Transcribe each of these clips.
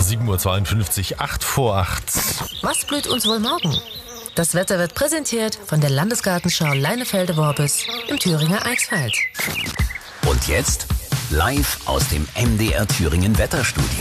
7.52 Uhr, 8 vor 8. Was blüht uns wohl morgen? Das Wetter wird präsentiert von der Landesgartenschau Leinefelde-Worbis im Thüringer Eichsfeld. Und jetzt live aus dem MDR Thüringen Wetterstudio.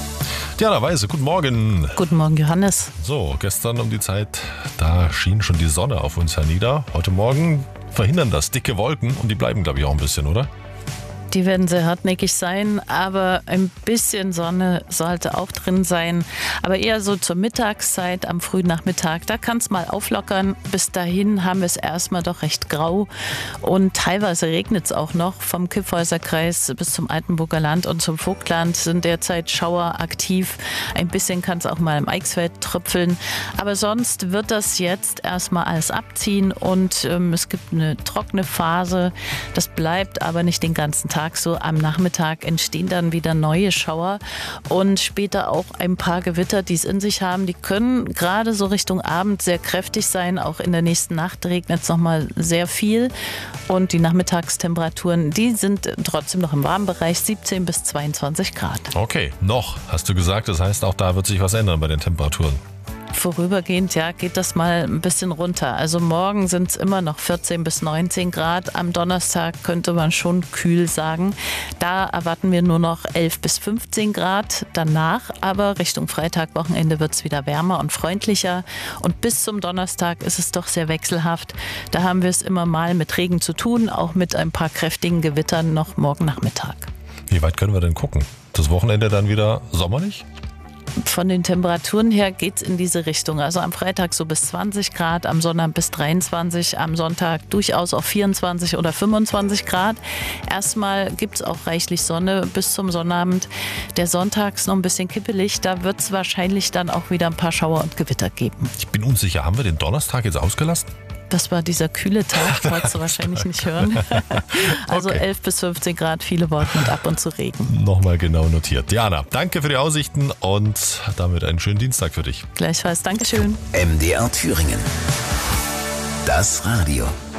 Diana Weise, guten Morgen. Guten Morgen, Johannes. So, gestern um die Zeit, da schien schon die Sonne auf uns hernieder. Heute Morgen verhindern das dicke Wolken und die bleiben, glaube ich, auch ein bisschen, oder? Die werden sehr hartnäckig sein, aber ein bisschen Sonne sollte auch drin sein. Aber eher so zur Mittagszeit, am frühen Nachmittag, da kann es mal auflockern. Bis dahin haben wir es erstmal doch recht grau und teilweise regnet es auch noch. Vom Kyffhäuser Kreis bis zum Altenburger Land und zum Vogtland sind derzeit Schauer aktiv. Ein bisschen kann es auch mal im Eichsfeld tröpfeln. Aber sonst wird das jetzt erstmal alles abziehen und es gibt eine trockene Phase. Das bleibt aber nicht den ganzen Tag so. Am Nachmittag entstehen dann wieder neue Schauer und später auch ein paar Gewitter, die es in sich haben. Die können gerade so Richtung Abend sehr kräftig sein. Auch in der nächsten Nacht regnet es nochmal sehr viel. Und die Nachmittagstemperaturen, die sind trotzdem noch im warmen Bereich, 17 bis 22 Grad. Okay, noch, hast du gesagt. Das heißt, auch da wird sich was ändern bei den Temperaturen. Vorübergehend, ja, geht das mal ein bisschen runter. Also morgen sind es immer noch 14 bis 19 Grad. Am Donnerstag könnte man schon kühl sagen. Da erwarten wir nur noch 11 bis 15 Grad. Danach aber Richtung Freitag, Wochenende wird es wieder wärmer und freundlicher. Und bis zum Donnerstag ist es doch sehr wechselhaft. Da haben wir es immer mal mit Regen zu tun, auch mit ein paar kräftigen Gewittern noch morgen Nachmittag. Wie weit können wir denn gucken? Das Wochenende dann wieder sommerlich? Von den Temperaturen her geht es in diese Richtung. Also am Freitag so bis 20 Grad, am Sonntag bis 23, am Sonntag durchaus auch 24 oder 25 Grad. Erstmal gibt es auch reichlich Sonne bis zum Sonnabend. Der Sonntag ist noch ein bisschen kippelig. Da wird es wahrscheinlich dann auch wieder ein paar Schauer und Gewitter geben. Ich bin unsicher, haben wir den Donnerstag jetzt ausgelassen? Das war dieser kühle Tag, wolltest du wahrscheinlich nicht hören. Also Okay. 11 bis 15 Grad, viele Wolken und ab und zu Regen. Nochmal genau notiert. Diana, danke für die Aussichten und damit einen schönen Dienstag für dich. Gleichfalls, Dankeschön. MDR Thüringen. Das Radio.